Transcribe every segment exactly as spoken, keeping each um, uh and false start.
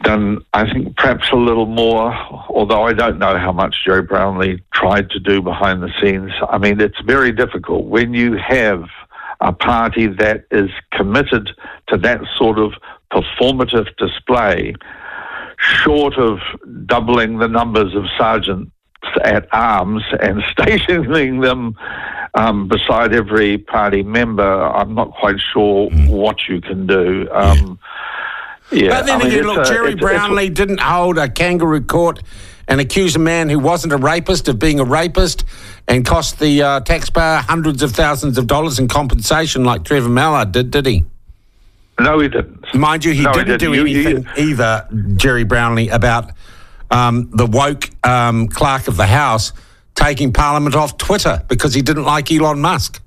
done, I think, perhaps a little more, although I don't know how much Jerry Brownlee tried to do behind the scenes. I mean, it's very difficult when you have a party that is committed to that sort of performative display, short of doubling the numbers of sergeants at arms and stationing them um, beside every party member. I'm not quite sure what you can do. Um, yeah. But then I mean, again, look, a, Jerry it's, Brownlee it's, didn't hold a kangaroo court and accuse a man who wasn't a rapist of being a rapist and cost the uh, taxpayer hundreds of thousands of dollars in compensation like Trevor Mallard did, did he? No, he didn't. Mind you, he no, didn't, he didn't do you, anything you, either, Jerry Brownlee, about um, the woke um, clerk of the House taking Parliament off Twitter because he didn't like Elon Musk.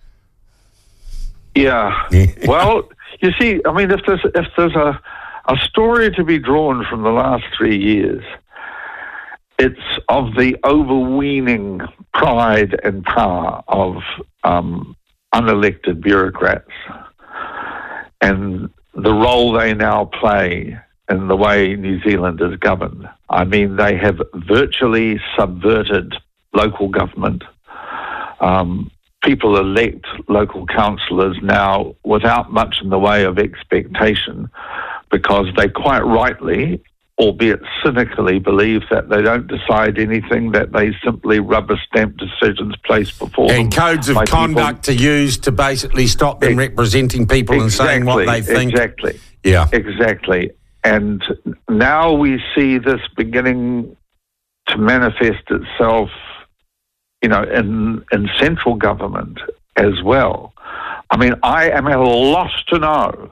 Yeah. Well, you see, I mean, if there's if there's a a story to be drawn from the last three years, it's of the overweening pride and power of um, unelected bureaucrats and the role they now play in the way New Zealand is governed. I mean, they have virtually subverted local government. Um, people elect local councillors now without much in the way of expectation because they quite rightly, albeit cynically, believe that they don't decide anything, that they simply rubber stamp decisions placed before them. And codes of conduct people. to use to basically stop them Ex- representing people exactly, and saying what they think. Exactly. Yeah. Exactly. And now we see this beginning to manifest itself, you know, in, in central government as well. I mean, I am at a loss to know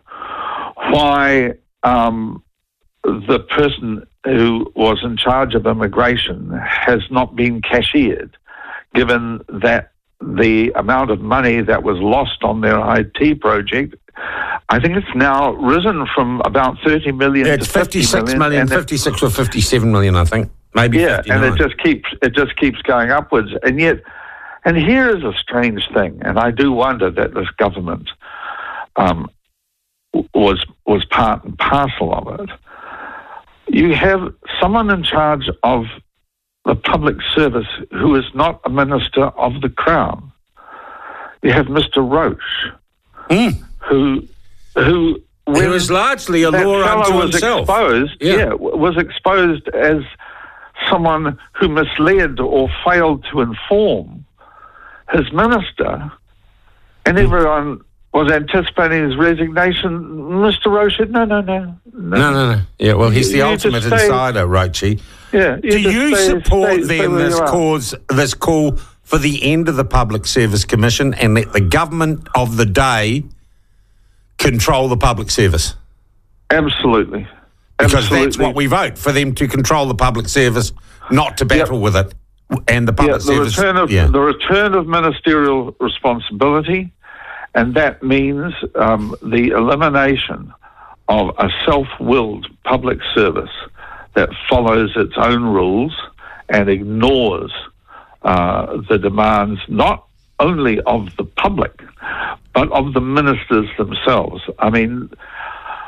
why um, the person who was in charge of immigration has not been cashiered, given that the amount of money that was lost on their I T project, I think it's now risen from about thirty million yeah, to it's fifty-six million, million, fifty-six or fifty-seven million, I think. Maybe yeah, fifty-nine. and it just keeps it just keeps going upwards. And yet, and here is a strange thing, and I do wonder that this government um, was was part and parcel of it. You have someone in charge of the public service who is not a minister of the Crown. You have Mister Roche, mm. who who He was largely a law unto was himself. Exposed, yeah. yeah, was exposed as someone who misled or failed to inform his minister, and everyone was anticipating his resignation. Mister Roche said, no, no, no. No, no, no. no. Yeah, well, he's the You ultimate just stay- insider, Roche. Yeah. Do you stay- support stay- stay then where this you are. cause, this call for the end of the Public Service Commission and let the government of the day control the public service? Absolutely. Because Absolutely. that's what we vote, for them to control the public service, not to battle Yep. with it. And the public yeah, the service... return of yeah. the return of ministerial responsibility, and that means um, the elimination of a self-willed public service that follows its own rules and ignores uh, the demands not only of the public but of the ministers themselves. I mean,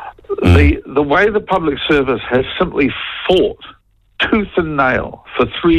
the the way the public service has simply fought tooth and nail for three